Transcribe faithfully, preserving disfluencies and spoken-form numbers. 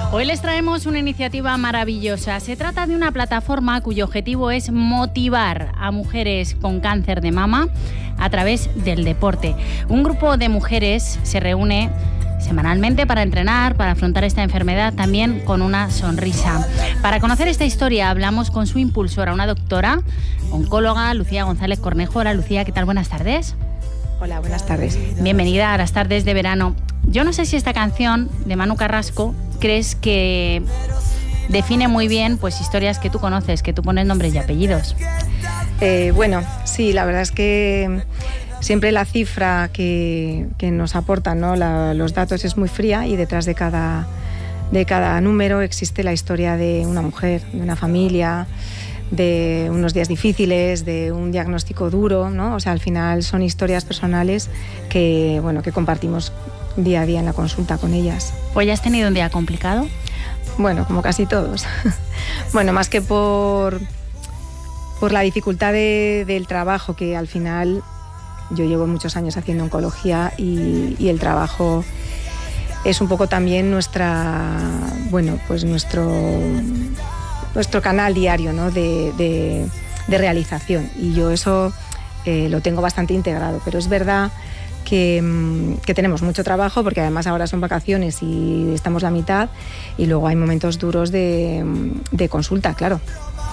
Hoy les traemos una iniciativa maravillosa. Se trata de una plataforma cuyo objetivo es motivar a mujeres con cáncer de mama a través del deporte. Un grupo de mujeres se reúne semanalmente para entrenar, para afrontar esta enfermedad también con una sonrisa. Para conocer esta historia hablamos con su impulsora, una doctora, oncóloga, Lucía González Cornejo. Hola Lucía, ¿qué tal? Buenas tardes. Hola, buenas tardes. Bienvenida a las tardes de verano. Yo no sé si esta canción de Manu Carrasco crees que define muy bien pues historias que tú conoces, que tú pones nombres y apellidos. Eh, bueno, sí, la verdad es que siempre la cifra que, que nos aportan, ¿no? la, los datos es muy fría y detrás de cada, de cada número existe la historia de una mujer, de una familia, de unos días difíciles, de un diagnóstico duro, ¿no? O sea, al final son historias personales que, bueno, que compartimos día a día en la consulta con ellas. ¿Hoy has tenido un día complicado? Bueno, como casi todos. Bueno, más que por, por la dificultad de, del trabajo, que al final yo llevo muchos años haciendo oncología y, y el trabajo es un poco también nuestra, bueno, pues nuestro, nuestro canal diario, ¿no? de, de, de realización. Y yo eso eh, lo tengo bastante integrado, pero es verdad Que, que tenemos mucho trabajo porque además ahora son vacaciones y estamos la mitad y luego hay momentos duros de, de consulta, claro.